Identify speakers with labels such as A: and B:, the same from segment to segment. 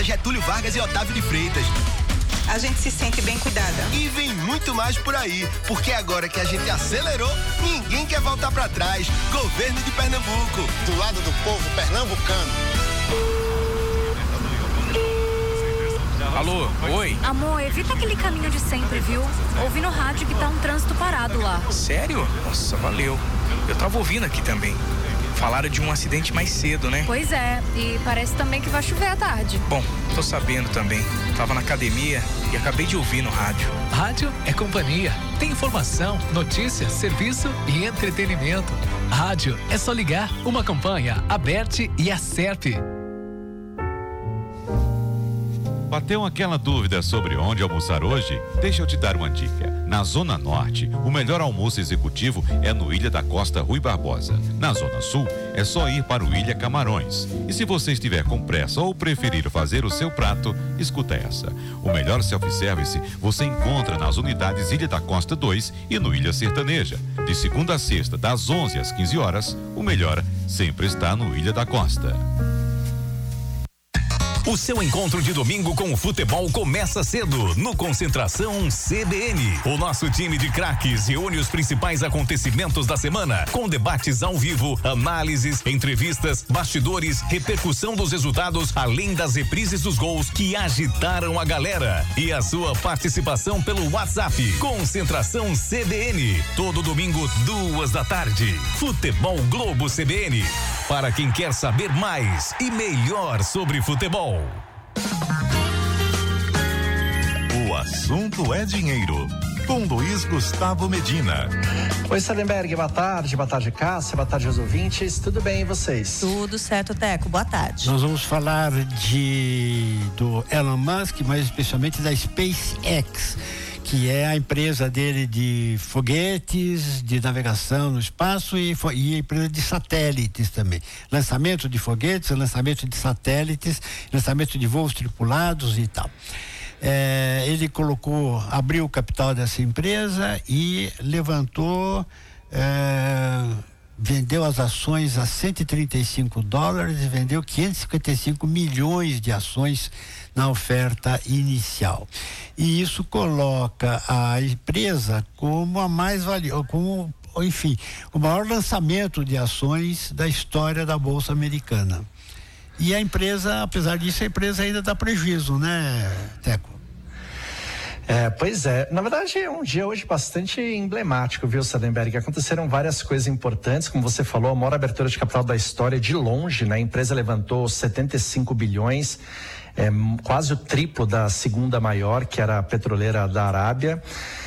A: Getúlio Vargas e Otávio de Freitas.
B: A gente se sente bem cuidada.
A: E vem muito mais por aí, porque agora que a gente acelerou, ninguém quer voltar pra trás. Governo de Pernambuco.
C: Do lado do povo pernambucano.
D: Alô, oi?
E: Amor, evita aquele caminho de sempre, viu? Ouvi no rádio que tá um trânsito parado lá.
D: Sério? Nossa, valeu. Eu tava ouvindo aqui também. Falaram de um acidente mais cedo, né?
E: Pois é, e parece também que vai chover à tarde.
D: Bom, tô sabendo também. Tava na academia e acabei de ouvir no rádio.
F: Rádio é companhia. Tem informação, notícias, serviço e entretenimento. Rádio é só ligar. Uma campanha, Aberte e Acerpe.
G: Bateu aquela dúvida sobre onde almoçar hoje? Deixa eu te dar uma dica. Na Zona Norte, o melhor almoço executivo é no Ilha da Costa Rui Barbosa. Na Zona Sul, é só ir para o Ilha Camarões. E se você estiver com pressa ou preferir fazer o seu prato, escuta essa. O melhor self-service você encontra nas unidades Ilha da Costa 2 e no Ilha Sertaneja. De segunda a sexta, das 11 às 15 horas, o melhor sempre está no Ilha da Costa.
H: O seu encontro de domingo com o futebol começa cedo no Concentração CBN. O nosso time de craques reúne os principais acontecimentos da semana, com debates ao vivo, análises, entrevistas, bastidores, repercussão dos resultados, além das reprises dos gols que agitaram a galera. E a sua participação pelo WhatsApp. Concentração CBN. Todo domingo, 14h. Futebol Globo CBN. Para quem quer saber mais e melhor sobre futebol.
I: O assunto é dinheiro. Com Luiz Gustavo Medina.
J: Oi, Salenberg, boa tarde, Cássia, boa tarde aos ouvintes, tudo bem e vocês?
K: Tudo certo, Teco, boa tarde.
L: Nós vamos falar do Elon Musk, mas especialmente da SpaceX, que é a empresa dele de foguetes, de navegação no espaço e a empresa de satélites também. Lançamento de foguetes, lançamento de satélites, lançamento de voos tripulados e tal. Ele abriu o capital dessa empresa e levantou, vendeu as ações a $135 e vendeu 555 milhões de ações na oferta inicial. E isso coloca a empresa como a mais valiosa, enfim, o maior lançamento de ações da história da Bolsa Americana. E a empresa, apesar disso, a empresa ainda dá prejuízo, né, Teco?
J: Pois é. Na verdade, é um dia hoje bastante emblemático, viu, Sadenberg? Aconteceram várias coisas importantes, como você falou, a maior abertura de capital da história de longe, né? A empresa levantou 75 bilhões, quase o triplo da segunda maior, que era a petroleira da Arábia.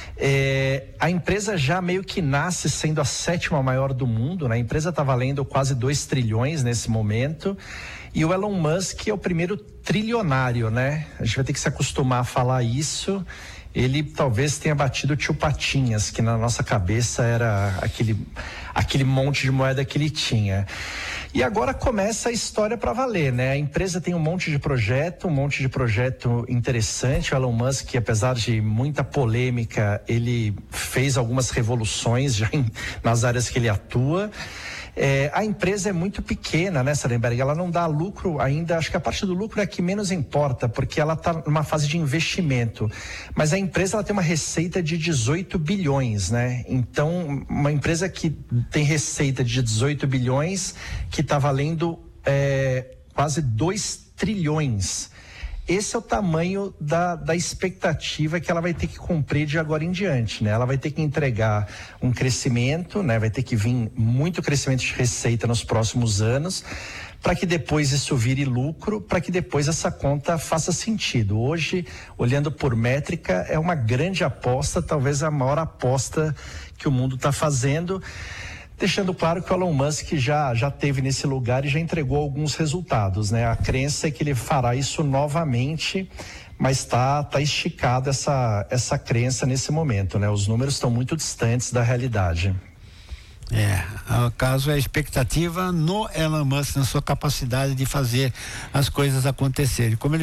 J: A empresa já meio que nasce sendo a 7ª maior do mundo, né? A empresa está valendo quase 2 trilhões nesse momento. E o Elon Musk é o primeiro trilionário, né? A gente vai ter que se acostumar a falar isso. Ele talvez tenha batido o tio Patinhas, que na nossa cabeça era aquele monte de moeda que ele tinha. E agora começa a história para valer, né? A empresa tem um monte de projeto interessante. O Elon Musk, apesar de muita polêmica, ele fez algumas revoluções já nas áreas que ele atua. A empresa é muito pequena, né, Salenberg? Ela não dá lucro ainda, acho que a parte do lucro é a que menos importa, porque ela está numa fase de investimento. Mas a empresa ela tem uma receita de 18 bilhões, né? Então, uma empresa que tem receita de 18 bilhões, que está valendo quase 2 trilhões. Esse é o tamanho da expectativa que ela vai ter que cumprir de agora em diante, né? Ela vai ter que entregar um crescimento, né? Vai ter que vir muito crescimento de receita nos próximos anos, para que depois isso vire lucro, para que depois essa conta faça sentido. Hoje, olhando por métrica, é uma grande aposta, talvez a maior aposta que o mundo está fazendo. Deixando claro que o Elon Musk já teve nesse lugar e já entregou alguns resultados, né? A crença é que ele fará isso novamente, mas tá esticada essa crença nesse momento, né? Os números estão muito distantes da realidade.
L: O caso é a expectativa no Elon Musk, na sua capacidade de fazer as coisas acontecerem. Como ele